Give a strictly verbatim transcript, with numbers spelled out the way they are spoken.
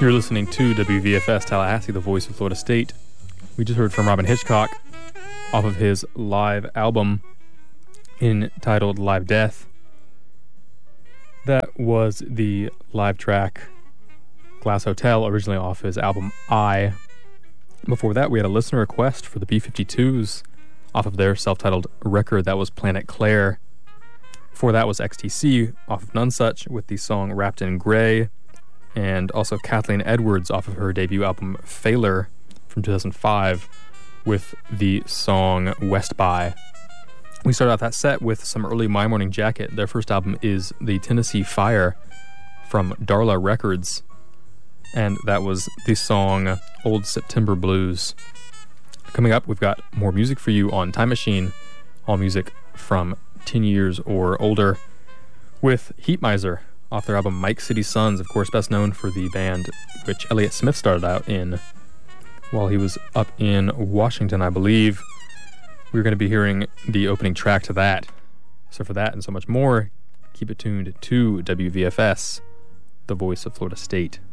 You're listening to W V F S Tallahassee, the voice of Florida State. We just heard from Robyn Hitchcock off of his live album entitled Live Death. That was the live track Glass Hotel, originally off his album I. Before that, we had a listener request for the B fifty-twos off of their self-titled record. That was Planet Claire. Before that was X T C off of Nonesuch with the song Wrapped in Grey, and also Kathleen Edwards off of her debut album Failure from two thousand five with the song West By. We started out that set with some early My Morning Jacket. Their first album is The Tennessee Fire from Darla Records, and that was the song Old September Blues. Coming up, we've got more music for you on Time Machine, all music from ten years or older, with Heat Miser off their album Mike City Sons, of course best known for the band which Elliott Smith started out in while he was up in Washington, I believe. We're going to be hearing the opening track to that. So for that and so much more, keep it tuned to W V F S, the voice of Florida State.